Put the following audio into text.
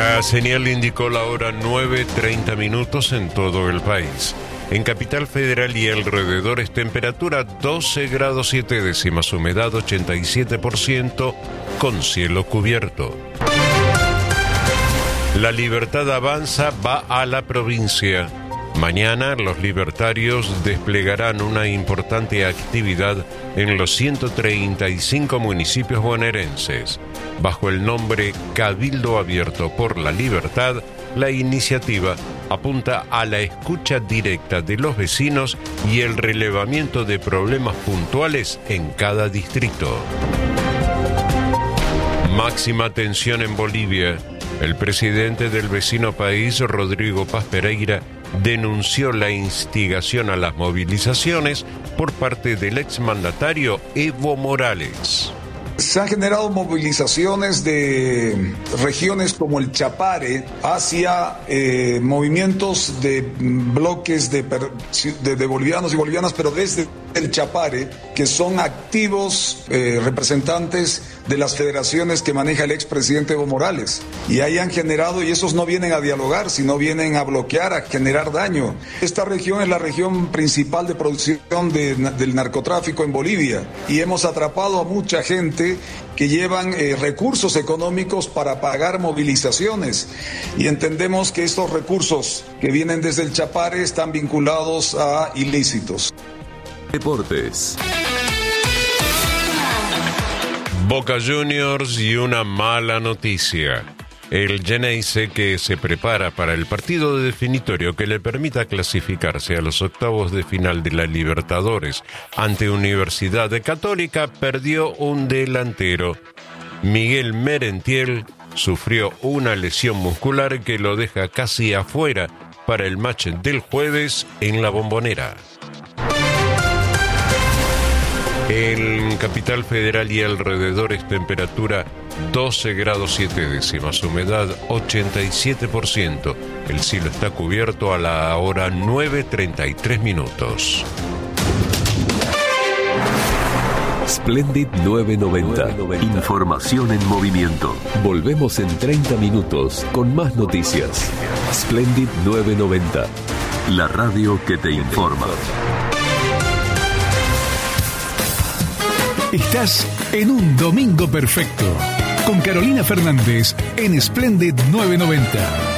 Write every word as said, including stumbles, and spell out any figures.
La señal indicó la hora nueve treinta minutos en todo el país. En Capital Federal y alrededores, temperatura doce grados siete décimas, humedad ochenta y siete por ciento, con cielo cubierto. La Libertad Avanza va a la provincia. Mañana los libertarios desplegarán una importante actividad en los ciento treinta y cinco municipios bonaerenses. Bajo el nombre Cabildo Abierto por la Libertad, la iniciativa apunta a la escucha directa de los vecinos y el relevamiento de problemas puntuales en cada distrito. Máxima tensión en Bolivia. El presidente del vecino país, Rodrigo Paz Pereira, denunció la instigación a las movilizaciones por parte del exmandatario Evo Morales. Se han generado movilizaciones de regiones como el Chapare hacia eh, movimientos de bloques de, de, de bolivianos y bolivianas, pero desde el Chapare, que son activos eh, representantes de las federaciones que maneja el expresidente Evo Morales. Y ahí han generado, y esos no vienen a dialogar, sino vienen a bloquear, a generar daño. Esta región es la región principal de producción de, del narcotráfico en Bolivia, y hemos atrapado a mucha gente que llevan eh, recursos económicos para pagar movilizaciones, y entendemos que estos recursos que vienen desde el Chapare están vinculados a ilícitos. Deportes. Boca Juniors y una mala noticia. El Geneise, que se prepara para el partido definitorio que le permita clasificarse a los octavos de final de la Libertadores ante Universidad Católica, perdió un delantero. Miguel Merentiel sufrió una lesión muscular que lo deja casi afuera para el match del jueves en La Bombonera. En Capital Federal y alrededores, temperatura doce grados siete décimas, humedad ochenta y siete por ciento. El cielo está cubierto a la hora nueve treinta y tres minutos. Splendid nueve noventa. Información en movimiento. Volvemos en treinta minutos con más noticias. Splendid nueve noventa. La radio que te informa. Estás en un domingo perfecto con Carolina Fernández en Splendid nueve noventa.